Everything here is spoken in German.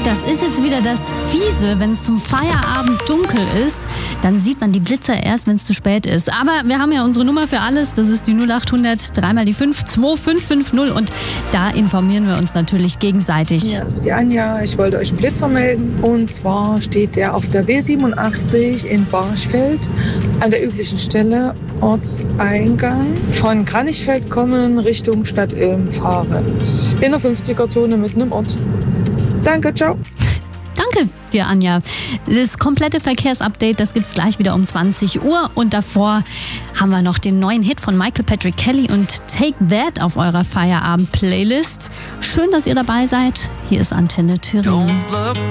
Das ist jetzt wieder das Fiese, wenn es zum Feierabend dunkel ist, dann sieht man die Blitzer erst, wenn es zu spät ist. Aber wir haben ja unsere Nummer für alles, das ist die 0800 3 mal die 5 2550 und da informieren wir uns natürlich gegenseitig. Ja, das ist die Anja, ich wollte euch einen Blitzer melden und zwar steht der auf der W87 in Barchfeld an der üblichen Stelle, Ortseingang von Kranichfeld kommen Richtung Stadt Ilm fahren. In der 50er-Zone mitten im Ort. Danke, ciao. Danke dir, Anja. Das komplette Verkehrsupdate, das gibt's gleich wieder um 20 Uhr. Und davor haben wir noch den neuen Hit von Michael Patrick Kelly und Take That auf eurer Feierabend-Playlist. Schön, dass ihr dabei seid. Hier ist Antenne Thüringen.